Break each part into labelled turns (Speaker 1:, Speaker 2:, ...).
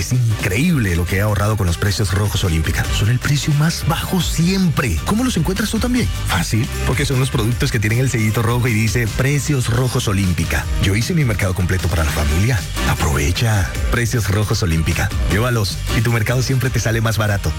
Speaker 1: Es increíble lo que he ahorrado con los precios rojos Olímpica. Son el precio más bajo siempre. ¿Cómo los encuentras tú también? Fácil, porque son los productos que tienen el sellito rojo y dice Precios Rojos Olímpica. Yo hice mi mercado completo para la familia. Aprovecha. Precios Rojos Olímpica. Llévalos y tu mercado siempre te sale más barato.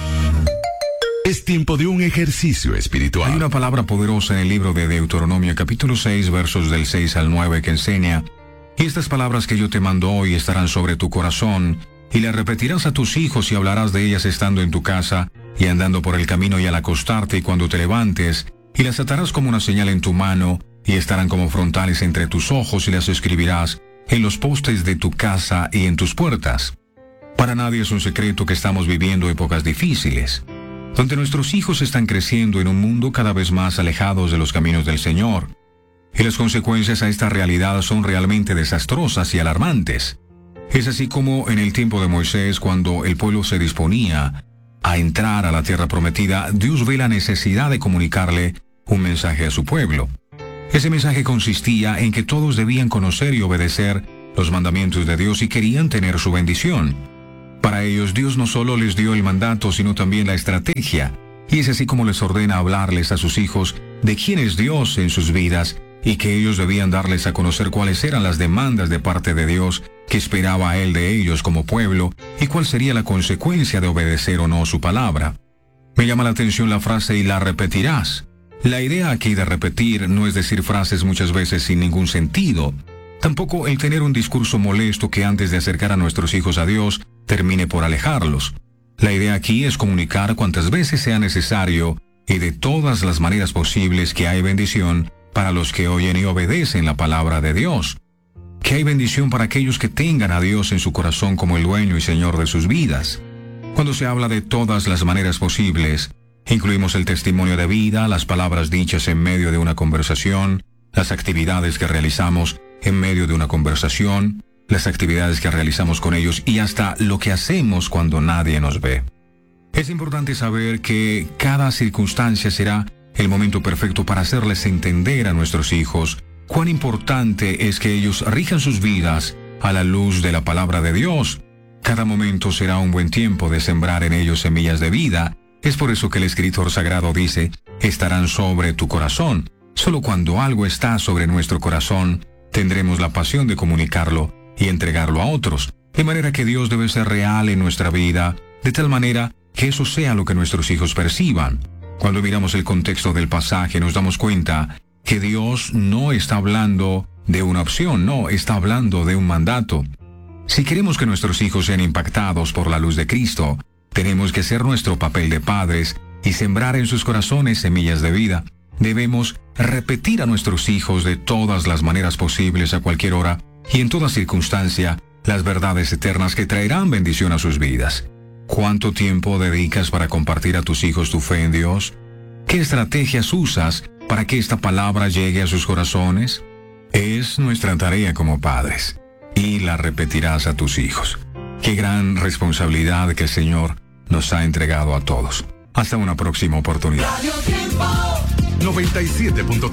Speaker 2: Es tiempo de un ejercicio espiritual.
Speaker 3: Hay una palabra poderosa en el libro de Deuteronomio, capítulo 6, versos del 6 al 9, que enseña: y estas palabras que yo te mando hoy estarán sobre tu corazón, y las repetirás a tus hijos y hablarás de ellas estando en tu casa, y andando por el camino y al acostarte y cuando te levantes, y las atarás como una señal en tu mano, y estarán como frontales entre tus ojos, y las escribirás en los postes de tu casa y en tus puertas. Para nadie es un secreto que estamos viviendo épocas difíciles, donde nuestros hijos están creciendo en un mundo cada vez más alejados de los caminos del Señor. Y las consecuencias a esta realidad son realmente desastrosas y alarmantes. Es así como en el tiempo de Moisés, cuando el pueblo se disponía a entrar a la tierra prometida, Dios ve la necesidad de comunicarle un mensaje a su pueblo. Ese mensaje consistía en que todos debían conocer y obedecer los mandamientos de Dios y querían tener su bendición. Para ellos, Dios no solo les dio el mandato, sino también la estrategia. Y es así como les ordena hablarles a sus hijos de quién es Dios en sus vidas, y que ellos debían darles a conocer cuáles eran las demandas de parte de Dios que esperaba Él de ellos como pueblo, y cuál sería la consecuencia de obedecer o no su palabra. Me llama la atención la frase "y la repetirás". La idea aquí de repetir no es decir frases muchas veces sin ningún sentido. Tampoco el tener un discurso molesto que antes de acercar a nuestros hijos a Dios termine por alejarlos. La idea aquí es comunicar cuantas veces sea necesario y de todas las maneras posibles que hay bendición para los que oyen y obedecen la palabra de Dios. Que hay bendición para aquellos que tengan a Dios en su corazón como el dueño y Señor de sus vidas. Cuando se habla de todas las maneras posibles, incluimos el testimonio de vida, las palabras dichas en medio de una conversación, las actividades que realizamos en medio de una conversación, las actividades que realizamos con ellos y hasta lo que hacemos cuando nadie nos ve. Es importante saber que cada circunstancia será el momento perfecto para hacerles entender a nuestros hijos cuán importante es que ellos rijan sus vidas a la luz de la palabra de Dios. Cada momento será un buen tiempo de sembrar en ellos semillas de vida. Es por eso que el escritor sagrado dice: estarán sobre tu corazón. Solo cuando algo está sobre nuestro corazón, tendremos la pasión de comunicarlo y entregarlo a otros, de manera que Dios debe ser real en nuestra vida, de tal manera que eso sea lo que nuestros hijos perciban. Cuando miramos el contexto del pasaje, nos damos cuenta que Dios no está hablando de una opción, no, está hablando de un mandato. Si queremos que nuestros hijos sean impactados por la luz de Cristo, tenemos que hacer nuestro papel de padres y sembrar en sus corazones semillas de vida. Debemos repetir a nuestros hijos de todas las maneras posibles, a cualquier hora y en toda circunstancia, las verdades eternas que traerán bendición a sus vidas. ¿Cuánto tiempo dedicas para compartir a tus hijos tu fe en Dios? ¿Qué estrategias usas para que esta palabra llegue a sus corazones? Es nuestra tarea como padres, y la repetirás a tus hijos. Qué gran responsabilidad que el Señor nos ha entregado a todos. Hasta una próxima oportunidad.
Speaker 2: 97.3